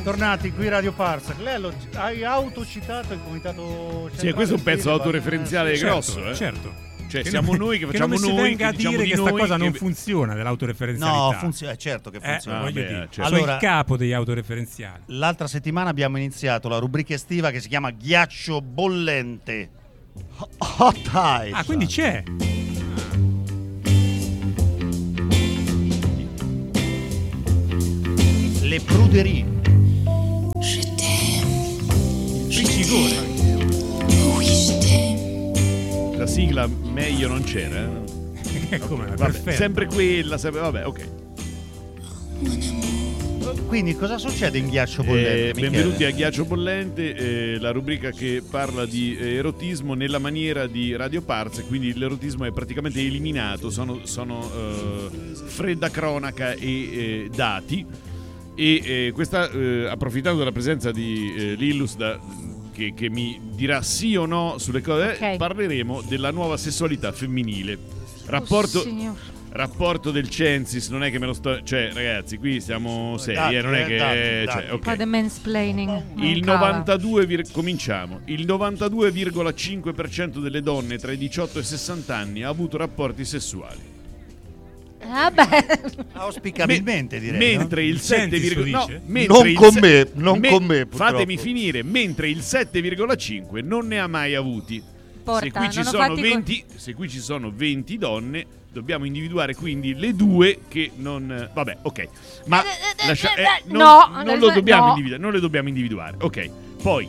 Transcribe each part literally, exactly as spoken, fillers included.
Tornati qui Radio Parsec. Lello, hai autocitato il comitato centrale. Sì, questo è un pezzo autoreferenziale eh, grosso, certo, eh. certo. Cioè che siamo non, noi che che facciamo non mi si noi venga che a diciamo dire di che sta noi cosa che... non funziona dell'autoreferenzialità. No, funziona, è certo che funziona. Eh, voglio Vabbè, dire, certo. sono Allora, il capo degli autoreferenziali. L'altra settimana abbiamo iniziato la rubrica estiva che si chiama Ghiaccio Bollente. Hot Ice. Ah, quindi c'è. Le pruderie. Piccigone. La sigla meglio non c'era, eh? Come, Vabbè, perfetto. sempre quella, sempre... vabbè, ok. Quindi cosa succede in Ghiaccio Bollente? Eh, benvenuti a Ghiaccio Bollente, eh, la rubrica che parla di eh, erotismo nella maniera di Radio Parsec, quindi l'erotismo è praticamente eliminato, sono, sono eh, fredda cronaca e eh, dati. E eh, questa, eh, approfittando della presenza di eh, Lillus da, che, che mi dirà sì o no sulle cose, Okay. parleremo della nuova sessualità femminile. Rapporto, Oh, rapporto del Censis, non è che me lo sto... Cioè, ragazzi, qui siamo seri, Dati, eh, non è eh, che... dati, cioè, dati. ok. Fa the mansplaining. Il Mancava. novantadue vir- cominciamo. Il novantadue virgola cinque per cento delle donne tra i diciotto e i sessanta anni ha avuto rapporti sessuali. Ah beh. Auspicabilmente, direi. Mentre no? il sette Senti, virgola sto no, dice? mentre Non il con se- me, non con me, purtroppo. Fatemi finire, mentre il sette virgola cinque non ne ha mai avuti. Porta, se qui ci non ho sono fatti con- venti, se qui ci sono venti donne, dobbiamo individuare quindi le due che non vabbè, ok. Ma Eh, eh, eh, lascia- eh, eh, non, no, non nel lo sen- dobbiamo no. individuare, non le dobbiamo individuare. Ok. Poi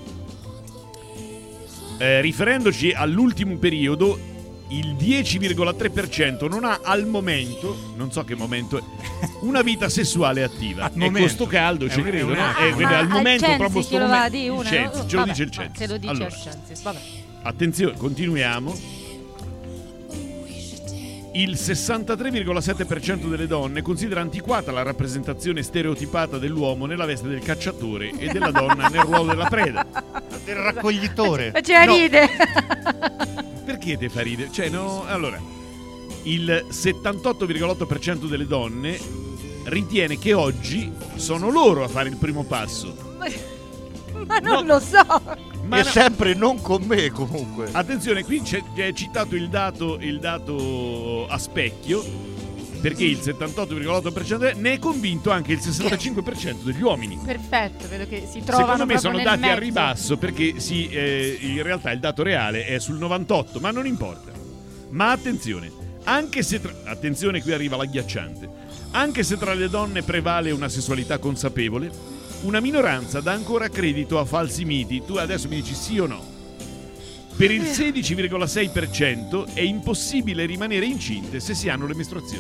eh, riferendoci all'ultimo periodo, il dieci virgola tre per cento non ha al momento, non so che momento è, una vita sessuale attiva. Al E momento. con sto caldo È ci un- è credo, un no? attimo. Eh, quindi Ah, al al momento Censis proprio sto glielo va a momento- dire il una, Censis, no? ce lo Vabbè, dice il ma Censis. se lo dice Allora, il Censis, vabbè. attenzione, continuiamo. Il sessantatré virgola sette per cento delle donne considera antiquata la rappresentazione stereotipata dell'uomo nella veste del cacciatore e della donna nel ruolo della preda. Del raccoglitore. C'è No. ride. Perché te fa ridere? Cioè, no, allora, il settantotto virgola otto per cento delle donne ritiene che oggi sono loro a fare il primo passo. Ma non No. lo so. Ma e no- sempre non con me, comunque. attenzione, qui c'è, è citato il dato, il dato a specchio, perché il settantotto virgola otto per cento ne è convinto anche il sessantacinque per cento degli uomini. Perfetto, vedo che si trovano Secondo me proprio sono nel dati a mezzo. ribasso perché sì, eh, in realtà il dato reale è sul novantotto, ma non importa. Ma attenzione, anche se tra... attenzione, qui arriva l'agghiacciante. Anche se tra le donne prevale una sessualità consapevole, una minoranza dà ancora credito a falsi miti. Tu adesso mi dici sì o no? Per il sedici virgola sei per cento è impossibile rimanere incinte se si hanno le mestruazioni.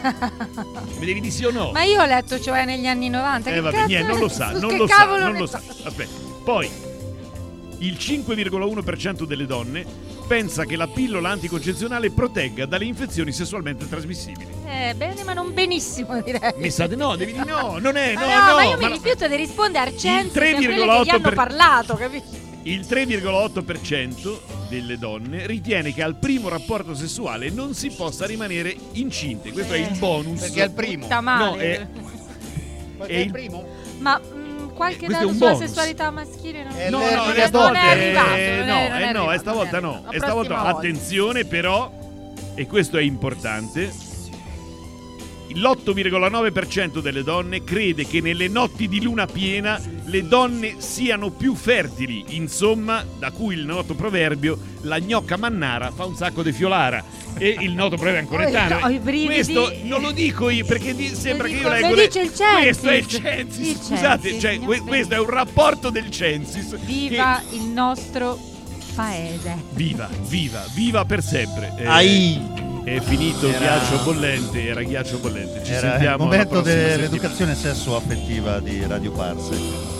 Mi devi dire sì o no? Ma io ho letto, cioè negli anni novanta. Eh che vabbè, cazzo niente, non ne- lo sa, su non che lo sa, cavolo non ne lo so? sa. Aspetta. Poi il cinque virgola uno per cento delle donne pensa che la pillola anticoncezionale protegga dalle infezioni sessualmente trasmissibili. Eh, bene, ma non benissimo, direi. Mi sa di no, devi dire no, non è, no, Ma no, no. ma io mi ma no. rifiuto di rispondere a Censis, tre a quelle virgola che otto gli hanno per- parlato, capisci? Il tre virgola otto per cento delle donne ritiene che al primo rapporto sessuale non si possa rimanere incinte. Questo è il bonus. Perché è il primo. Sta male. No, è- Perché è è il il- primo. Ma mh, qualche Eh, questo è dato un sulla bonus. sessualità maschile non, Eh, No, le- no, le non, le è, non volte è arrivato. Non eh, è, no, non è eh, no, arrivato, e stavolta non è no. arrivato. E La stavolta prossima volta. attenzione però, e questo è importante, l'otto virgola nove per cento delle donne crede che nelle notti di luna piena le donne siano più fertili. Insomma, da cui il noto proverbio la gnocca mannara fa un sacco di fiolara. E il noto proverbio ancoretano. Ho i brividi. Questo non lo dico io perché di- sembra che io dico- leggo lo le- dice il Censis. Questo è il Censis, Il scusate, Censis, cioè, signor que- questo è un rapporto del Censis. Viva il nostro paese. Viva, viva, viva per sempre. Eh, Ai. È finito il Era- ghiaccio bollente, era ghiaccio bollente. Ci Era il sentiamo alla momento prossima settimana. dell'educazione sesso-affettiva di Radio Parsec.